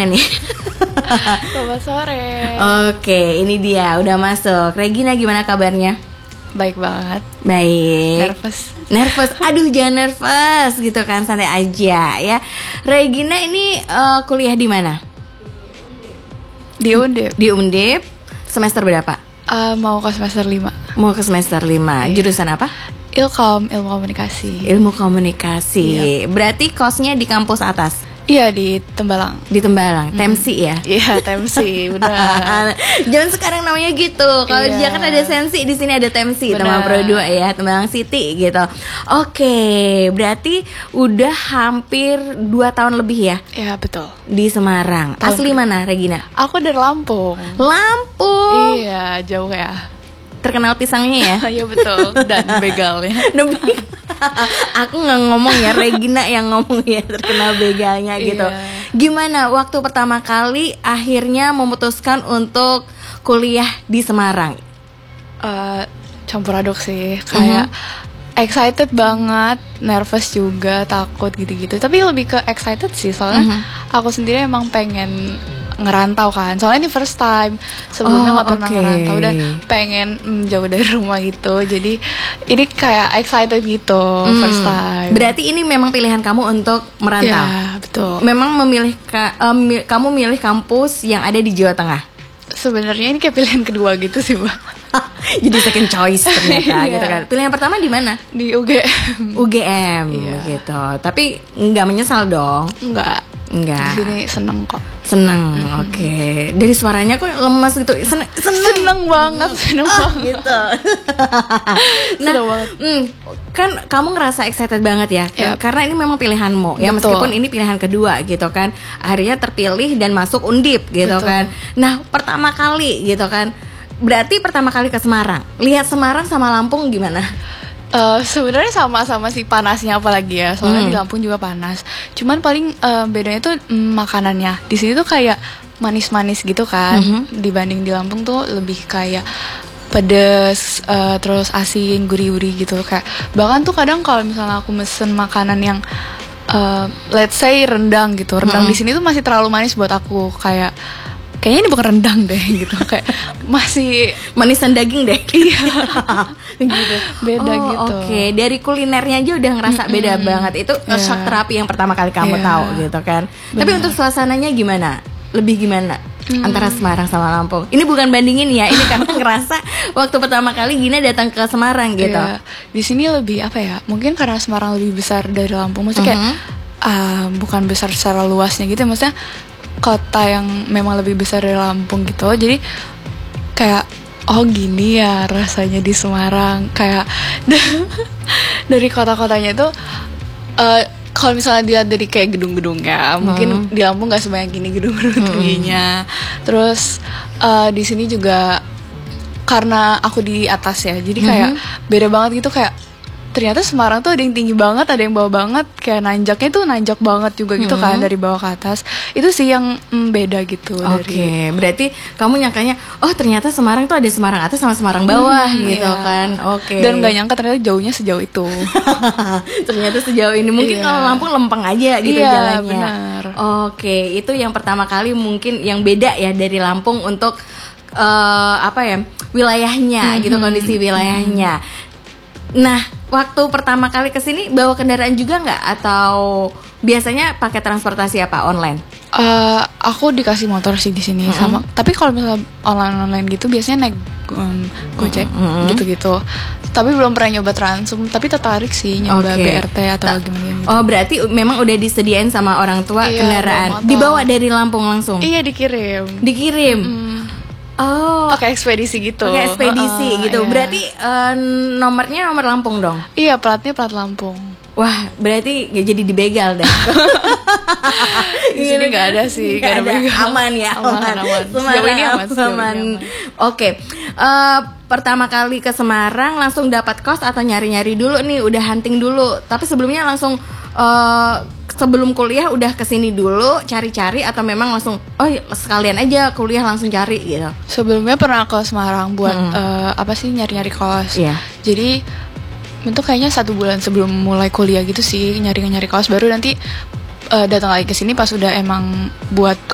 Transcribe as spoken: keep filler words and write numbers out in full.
mana nih? Selamat sore. Oke, ini dia udah masuk. Regina, gimana kabarnya? Baik banget. Baik. Nervous. Nervous. Aduh, jangan nervous gitu kan, santai aja ya. Regina ini uh, kuliah di mana? Di Undip. Di Undip. Semester berapa? Uh, mau ke semester lima. Mau ke semester lima. Iya. Jurusan apa? Ilkom, ilmu komunikasi. Ilmu komunikasi. Iya. Berarti kosnya di kampus atas. Iya, di Tembalang. Di Tembalang, Hmm. Temsi ya. Iya, Temsi, benar. Jangan sekarang namanya gitu. Kalau Iya. dia kan ada Sensi, di sini ada Temsi, Benar. Tembalang Pro dua ya, Tembalang City gitu. Oke, berarti udah hampir dua tahun lebih ya Iya, betul. di Semarang. Tahun Asli mana, Regina? Aku dari Lampung. Lampung. Iya, jauh ya. Terkenal pisangnya ya. Iya, betul. Dan begalnya. Demi aku nggak ngomong ya, Regina yang ngomong ya, terkenal begalnya gitu. Iya. Gimana waktu pertama kali akhirnya memutuskan untuk kuliah di Semarang? Uh, campur aduk sih. Kayak excited banget, nervous juga, takut gitu-gitu. Tapi lebih ke excited sih, soalnya Mhm. aku sendiri emang pengen ngerantau kan. Soalnya ini first time. Sebelumnya Oh, nggak pernah oke. ngerantau dan pengen mm, jauh dari rumah gitu. Jadi ini kayak excited gitu, Hmm, first time. Berarti ini memang pilihan kamu untuk merantau. Ya, betul. Memang memilih ka- em, mi- kamu milih kampus yang ada di Jawa Tengah. Sebenarnya ini kayak pilihan kedua gitu sih, Mbak. Jadi second choice ternyata Iya. gitu kan. Pilihan pertama di mana? Di U G M. U G M Iya. gitu. Tapi nggak menyesal dong. Enggak. Enggak. Di sini seneng kok. Seneng, oke. Dari suaranya kok lemas gitu. Seneng, seneng, Seneng banget, seneng Oh, banget. gitu. Nah, Seneng banget. mm, kan kamu ngerasa excited banget ya, Yap. karena ini memang pilihanmu. Ya Betul. meskipun ini pilihan kedua gitu kan. Akhirnya terpilih dan masuk Undip gitu Betul. kan. Nah, pertama kali gitu kan. Berarti pertama kali ke Semarang. Lihat Semarang sama Lampung gimana? Eh, sebenarnya sama-sama sih panasnya, apalagi ya, soalnya Hmm. di Lampung juga panas. Cuman paling eh, bedanya tuh mm, makanannya. Di sini tuh kayak manis-manis gitu kan. Mhm. Dibanding di Lampung tuh lebih kayak pedes, eh, terus asin, gurih-gurih gitu. Kayak bahkan tuh kadang kalau misalnya aku mesen makanan yang eh, let's say rendang gitu, rendang Mhm. di sini tuh masih terlalu manis buat aku. Kayak kayaknya ini bukan rendang deh gitu. Kayak masih Manisan daging deh. Iya. gitu. Beda Oh, gitu. Oke, dari kulinernya aja udah ngerasa Mm-mm. beda banget. Itu Iya. shock terapi yang pertama kali kamu Iya. tahu gitu kan. Tapi Benar. untuk suasananya gimana? Lebih gimana? Hmm. Antara Semarang sama Lampung. Ini bukan bandingin ya, ini karena ngerasa waktu pertama kali Gina datang ke Semarang gitu. Iya. Di sini lebih apa ya? Mungkin karena Semarang lebih besar dari Lampung. Maksudnya kayak Mhm. ah, bukan besar secara luasnya gitu. Maksudnya kota yang memang lebih besar dari Lampung gitu. Jadi kayak oh gini ya rasanya di Semarang. Kayak dari kota-kotanya itu eh, kalau misalnya dilihat dari kayak gedung-gedungnya, mungkin di Lampung nggak sebanyak gini gedung-gedung tingginya. Terus eh, di sini juga karena aku di atas ya, jadi kayak beda banget gitu. Kayak ternyata Semarang tuh ada yang tinggi banget, ada yang bawah banget. Kayak nanjaknya tuh nanjak banget juga gitu kan, dari bawah ke atas. Itu sih yang mm, beda gitu. Oke, dari berarti kamu nyangkanya, oh ternyata Semarang tuh ada Semarang atas sama Semarang bawah Hmm, gitu iya. kan. Oke. Dan nggak nyangka ternyata jauhnya sejauh itu. Ternyata sejauh ini mungkin Iya. kalau Lampung lempeng aja gitu Iya, jalannya. benar. Oke, itu yang pertama kali mungkin yang beda ya dari Lampung untuk eh, apa ya wilayahnya gitu, kondisi wilayahnya. Nah, waktu pertama kali kesini bawa kendaraan juga nggak atau biasanya pakai transportasi apa online? Eh, aku dikasih motor sih di sini sama. Tapi kalau misalnya online-online gitu biasanya naik um, Gojek Mm-mm. gitu-gitu. Tapi belum pernah nyoba Transum. Tapi tertarik sih nyoba Oke. B R T atau Ta- gimana gitu. Oh, berarti memang udah disediain sama orang tua Iya, kendaraan. bawa motor. Dibawa dari Lampung langsung. Iya, dikirim. Dikirim. Hmm, Oh, pakai ekspedisi gitu. pakai ekspedisi Heeh, gitu. iya. Berarti eh, nomornya nomor Lampung dong. Iya, platnya plat Lampung. Wah, berarti ya jadi dibegal deh. Di sini nggak ada sih, Nggak nggak ada ada. begal. Aman ya, Aman, aman. aman. Semarang Sejauh ini aman, sejauh ini aman. aman. Oke, Eh, pertama kali ke Semarang langsung dapat kos atau nyari-nyari dulu nih, udah hunting dulu. Tapi sebelumnya langsung eh, sebelum kuliah udah kesini dulu cari-cari atau memang langsung oh sekalian aja kuliah langsung cari gitu. Sebelumnya pernah ke Semarang buat Mm-mm. eh, apa sih nyari-nyari kos. Iya. Jadi itu kayaknya satu bulan sebelum mulai kuliah gitu sih nyari-nyari kos, baru nanti eh, datang lagi ke sini pas udah emang buat